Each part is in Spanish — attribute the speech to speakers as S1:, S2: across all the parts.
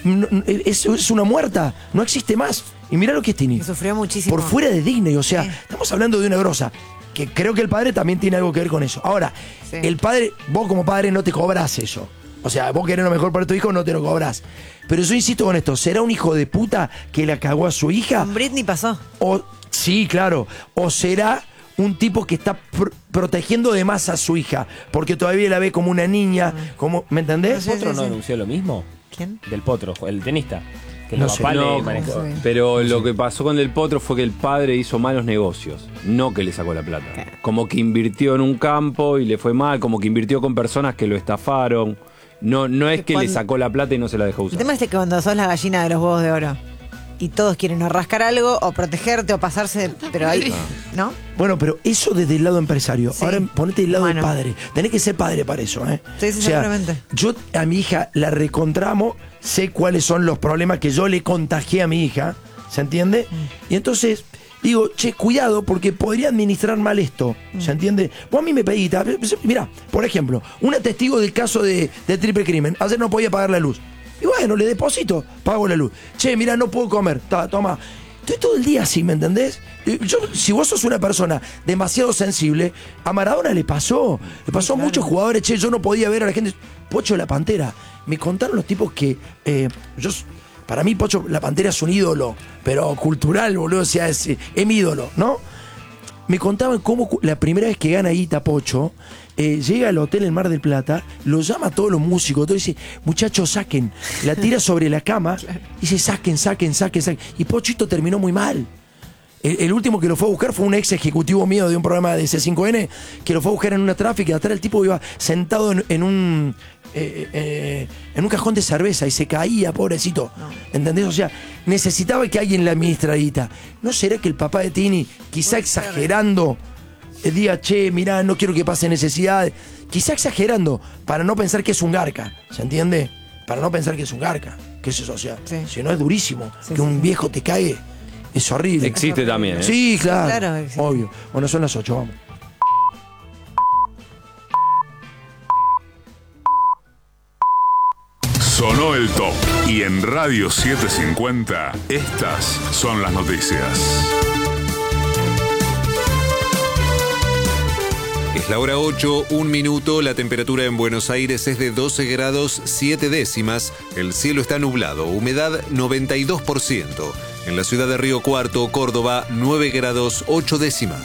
S1: es una muerta, no existe más. Y mirá lo que es Tini.
S2: Sufrió muchísimo.
S1: Por fuera de Disney, o sea, estamos hablando de una grosa. Que creo que el padre también tiene algo que ver con eso. Ahora, el padre, vos como padre no te cobras eso. O sea, vos querés lo mejor para tu hijo, no te lo cobrás. Pero yo insisto con esto, ¿será un hijo de puta que la cagó a su hija?
S2: Con Britney pasó.
S1: Sí, claro. O será un tipo que está protegiendo de más a su hija, porque todavía la ve como una niña, como, ¿me entendés?
S3: ¿El Potro no denunció lo mismo?
S2: ¿Quién?
S3: Del Potro, el tenista. Que
S1: No
S3: el
S1: sé.
S3: papá
S4: No,
S3: le manejó.
S4: pero lo que pasó con Del Potro fue que el padre hizo malos negocios, no que le sacó la plata. Como que invirtió en un campo y le fue mal, como que invirtió con personas que lo estafaron. No es que le sacó la plata y no se la dejó
S2: El
S4: usar.
S2: tema es que cuando sos la gallina de los huevos de oro y todos quieren o rascar algo o protegerte o pasarse, pero ahí, ¿no?
S1: Bueno, pero eso desde el lado empresario.
S2: Sí.
S1: Ahora ponete del lado
S2: Bueno.
S1: del padre. Tenés que ser padre para eso, ¿eh?
S2: Sí,
S1: O sea,
S2: seguramente.
S1: yo a mi hija la recontramo, sé cuáles son los problemas que yo le contagié a mi hija, ¿se entiende? Y entonces digo, che, cuidado, porque podría administrar mal esto, ¿se entiende? Vos a mí me pedís, mirá, por ejemplo, una testigo del caso de triple crimen, ayer no podía pagar la luz. Y bueno, le deposito, pago la luz. Che, mira, no puedo comer. Toma. Estoy todo el día así, ¿me entendés? Si vos sos una persona demasiado sensible, a Maradona le pasó a muchos jugadores. Che, yo no podía ver a la gente. Pocho la Pantera. Me contaron los tipos que para mí Pocho la Pantera es un ídolo, pero cultural, boludo, o sea, es mi ídolo, ¿no? Me contaban cómo la primera vez que gana guita Pocho, llega al hotel en Mar del Plata, lo llama a todos los músicos, todo dice, muchachos, saquen. La tira sobre la cama, dice, saquen. Y Pochito terminó muy mal. El último que lo fue a buscar fue un ex ejecutivo mío de un programa de C5N, que lo fue a buscar en una tráfica, y atrás el tipo iba sentado en un cajón de cerveza y se caía, pobrecito. ¿Entendés? O sea, necesitaba que alguien la administradita. ¿No será que el papá de Tini, quizá exagerando, diga, che, mirá, no quiero que pase necesidad? Quizá exagerando, para no pensar que es un garca, ¿se entiende? Para no pensar que es un garca. ¿Qué es eso? O sea, si no es durísimo, que un viejo te cague, es horrible.
S4: Existe también, ¿eh?
S1: Sí, claro.
S2: Claro, existe.
S1: Obvio. Bueno, son las 8, vamos.
S5: Sonó el top. Y en Radio 750, estas son las noticias.
S6: Es la hora 8, 1 minuto, la temperatura en Buenos Aires es de 12 grados 7 décimas, el cielo está nublado, humedad 92%. En la ciudad de Río Cuarto, Córdoba, 9 grados 8 décimas.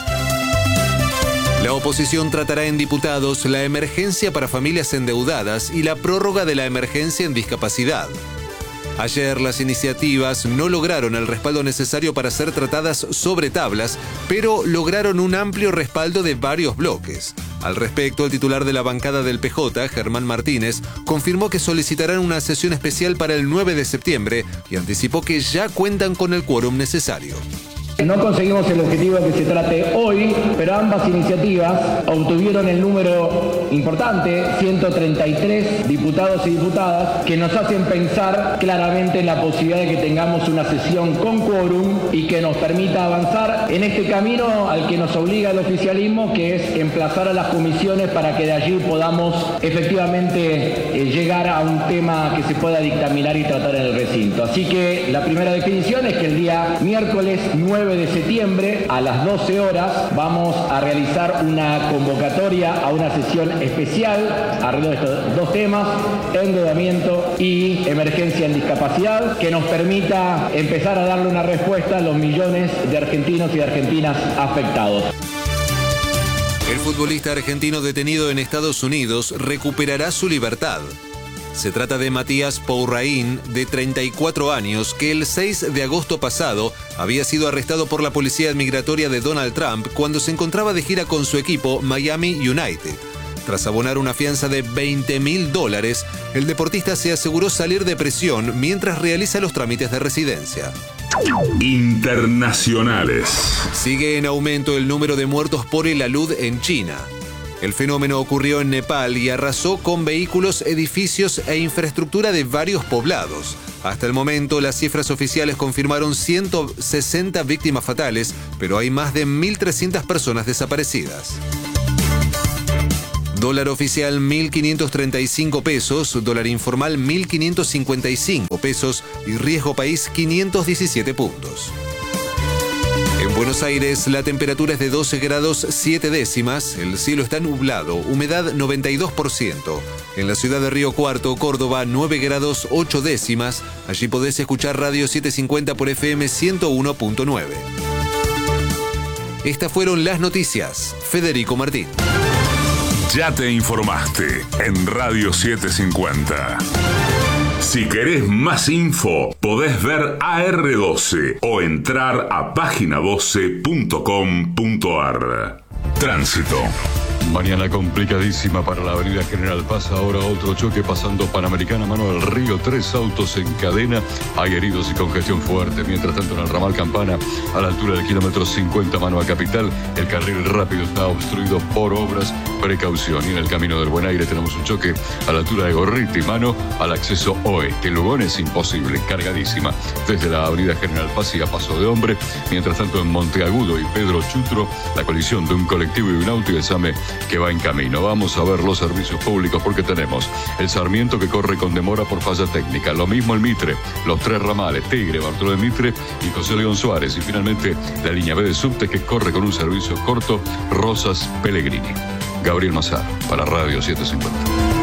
S6: La oposición tratará en diputados la emergencia para familias endeudadas y la prórroga de la emergencia en discapacidad. Ayer las iniciativas no lograron el respaldo necesario para ser tratadas sobre tablas, pero lograron un amplio respaldo de varios bloques. Al respecto, el titular de la bancada del PJ, Germán Martínez, confirmó que solicitarán una sesión especial para el 9 de septiembre y anticipó que ya cuentan con el quórum necesario.
S7: No conseguimos el objetivo de que se trate hoy, pero ambas iniciativas obtuvieron el número importante, 133 diputados y diputadas, que nos hacen pensar claramente en la posibilidad de que tengamos una sesión con quórum y que nos permita avanzar en este camino al que nos obliga el oficialismo, que es emplazar a las comisiones para que de allí podamos efectivamente llegar a un tema que se pueda dictaminar y tratar en el recinto. Así que la primera definición es que el día miércoles 9 de septiembre a las 12 horas vamos a realizar una convocatoria a una sesión especial alrededor de estos dos temas, endeudamiento y emergencia en discapacidad, que nos permita empezar a darle una respuesta a los millones de argentinos y de argentinas afectados.
S6: El futbolista argentino detenido en Estados Unidos recuperará su libertad. Se trata de Matías Pourrain, de 34 años, que el 6 de agosto pasado había sido arrestado por la policía migratoria de Donald Trump cuando se encontraba de gira con su equipo Miami United. Tras abonar una fianza de $20.000, el deportista se aseguró salir de prisión mientras realiza los trámites de residencia.
S5: Internacionales.
S6: Sigue en aumento el número de muertos por el alud en China. El fenómeno ocurrió en Nepal y arrasó con vehículos, edificios e infraestructura de varios poblados. Hasta el momento, las cifras oficiales confirmaron 160 víctimas fatales, pero hay más de 1.300 personas desaparecidas. Dólar oficial 1.535 pesos, dólar informal 1.555 pesos y riesgo país 517 puntos. En Buenos Aires la temperatura es de 12 grados 7 décimas, el cielo está nublado, humedad 92%. En la ciudad de Río Cuarto, Córdoba, 9 grados 8 décimas, allí podés escuchar Radio 750 por FM 101.9. Estas fueron las noticias. Federico Martín.
S5: Ya te informaste en Radio 750. Si querés más info, podés ver AR12 o entrar a página12.com.ar. Tránsito.
S8: Mañana complicadísima para la avenida General Paz. Ahora otro choque pasando Panamericana, mano al río. 3 autos en cadena. Hay heridos y congestión fuerte. Mientras tanto, en el ramal Campana, a la altura del kilómetro 50, mano a Capital, el carril rápido está obstruido por obras. Precaución. Y en el camino del Buen Aire tenemos un choque a la altura de Gorriti, mano al acceso oeste. Lugones imposible, cargadísima. Desde la avenida General Paz y a Paso de Hombre. Mientras tanto, en Monteagudo y Pedro Chutro, la colisión de un colectivo y un auto y el SAME que va en camino. Vamos a ver los servicios públicos porque tenemos el Sarmiento que corre con demora por falla técnica, lo mismo el Mitre, los 3 ramales, Tigre, Bartolomé Mitre y José León Suárez, y finalmente la línea B de subte que corre con un servicio corto, Rosas Pellegrini. Gabriel Mazar para Radio 750.